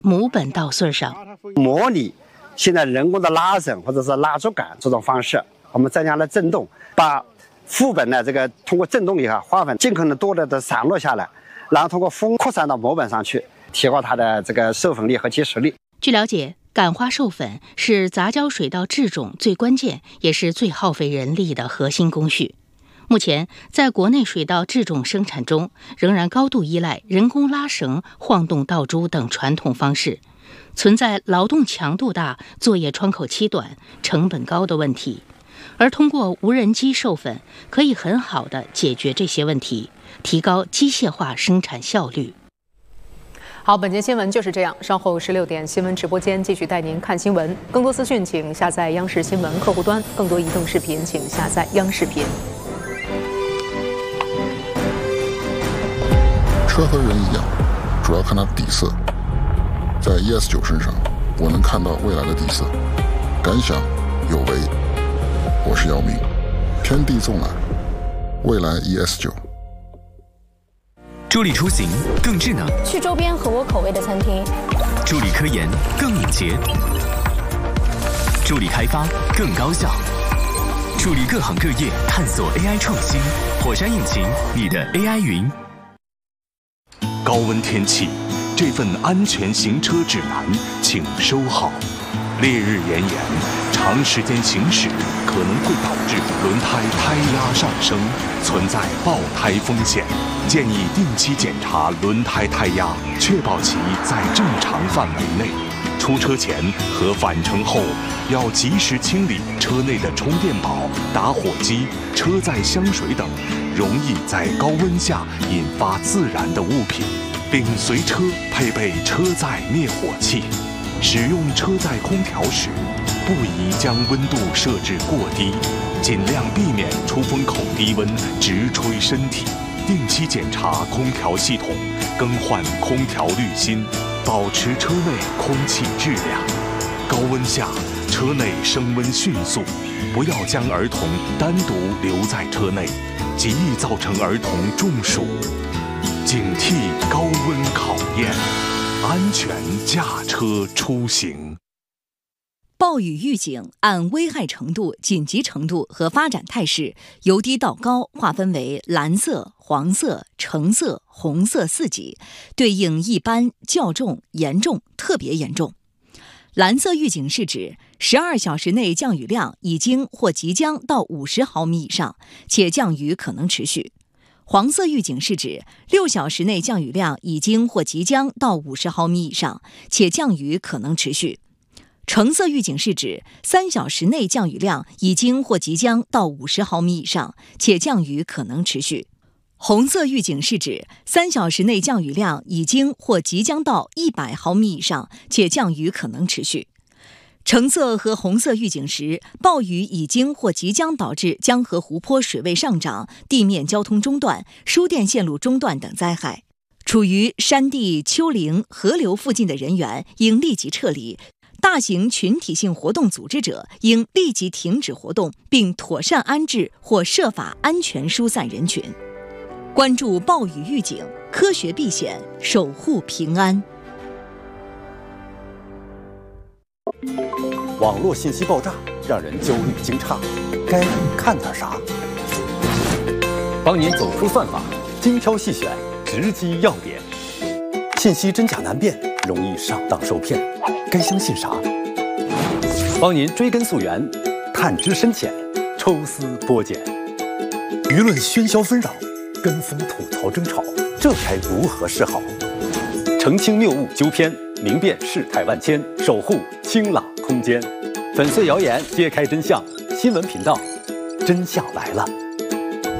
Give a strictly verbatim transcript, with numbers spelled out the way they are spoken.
母本稻穗上， 模拟现在人工的拉绳或者是拉竹杆这种方式，我们增加了振动，把副本呢这个通过振动以后，花粉尽可能多的的散落下来，然后通过风扩散到模本上去，提高它的这个授粉力和结实力。 据了解，感花授粉是杂交水稻制种最关键也是最耗费人力的核心工序。目前，在国内水稻制种生产中，仍然高度依赖人工拉绳、晃动稻株等传统方式，存在劳动强度大、作业窗口期短、成本高的问题。而通过无人机授粉，可以很好地解决这些问题，提高机械化生产效率。 好，本节新闻就是这样。稍后十六点，新闻直播间继续带您看新闻。更多资讯，请下载央视新闻客户端；更多移动视频，请下载央视频。 车和人一样，主要看它的底色。在 E S 九身上，我能看到未来的底色。感想有为，我是姚明。天地纵览，未来 E S 九。 助力出行更智能， 去周边合我口味的餐厅； 助力科研更敏捷，助力开发更高效，助力各行各业探索 A I 创新。火山引擎，你的 A I 云。 高温天气，这份安全行车指南请收好。烈日炎炎，长时间行驶可能会导致轮胎胎压上升，存在爆胎风险。建议定期检查轮胎胎压，确保其在正常范围内。出车前和返程后要及时清理车内的充电宝、打火机、车载香水等容易在高温下引发自燃的物品，并随车配备车载灭火器。使用车载空调时，不宜将温度设置过低，尽量避免出风口低温直吹身体。定期检查空调系统，更换空调滤芯，保持车内空气质量。高温下，车内升温迅速，不要将儿童单独留在车内，极易造成儿童中暑。警惕高温考验，安全驾车出行。 暴雨预警按危害程度、紧急程度和发展态势，由低到高划分为蓝色、黄色、橙色、红色四级，对应一般、较重、严重、特别严重。蓝色预警是指十二小时内降雨量已经或即将到五十毫米以上，且降雨可能持续。黄色预警是指六小时内降雨量已经或即将到五十毫米以上，且降雨可能持续。橙色预警是指三小时内降雨量已经或即将到五十毫米以上，且降雨可能持续。红色预警是指三小时内降雨量已经或即将到一百毫米以上，且降雨可能持续。橙色和红色预警时，暴雨已经或即将导致江河湖泊水位上涨、地面交通中断、输电线路中断等灾害。处于山地、丘陵、河流附近的人员应立即撤离。大型群体性活动组织者应立即停止活动，并妥善安置或设法安全疏散人群。关注暴雨预警，科学避险，守护平安。 网络信息爆炸让人焦虑惊诧，该看点啥？帮您走出算法，精挑细选，直击要点。信息真假难辨，容易上当受骗，该相信啥？帮您追根溯源，探知深浅，抽丝剥茧。舆论喧嚣纷扰，跟风吐槽争吵，这该如何是好？澄清谬误纠偏，明辨事态万千，守护清朗空间。粉碎谣言，揭开真相。新闻频道，真相来了。